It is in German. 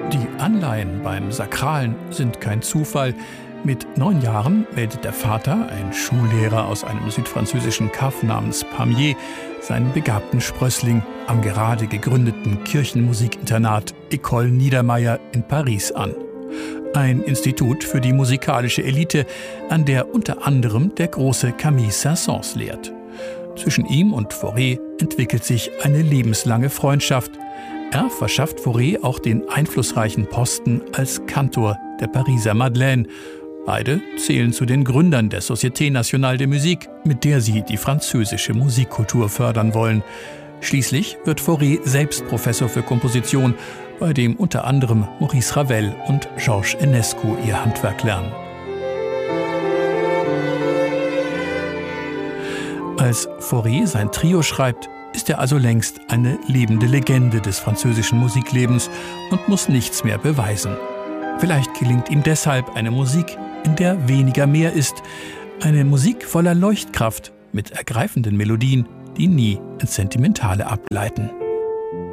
Die Anleihen beim Sakralen sind kein Zufall. Mit 9 Jahren meldet der Vater, ein Schullehrer aus einem südfranzösischen Kaff namens Pamiers, seinen begabten Sprössling am gerade gegründeten Kirchenmusikinternat École Niedermeyer in Paris an. Ein Institut für die musikalische Elite, an der unter anderem der große Camille Saint-Saëns lehrt. Zwischen ihm und Fauré entwickelt sich eine lebenslange Freundschaft. Er verschafft Fauré auch den einflussreichen Posten als Kantor der Pariser Madeleine. Beide zählen zu den Gründern der Société Nationale de Musique, mit der sie die französische Musikkultur fördern wollen. Schließlich wird Fauré selbst Professor für Komposition, bei dem unter anderem Maurice Ravel und Georges Enescu ihr Handwerk lernen. Als Fauré sein Trio schreibt, ist er also längst eine lebende Legende des französischen Musiklebens und muss nichts mehr beweisen. Vielleicht gelingt ihm deshalb eine Musik, in der weniger mehr ist. Eine Musik voller Leuchtkraft mit ergreifenden Melodien, die nie ins Sentimentale abgleiten.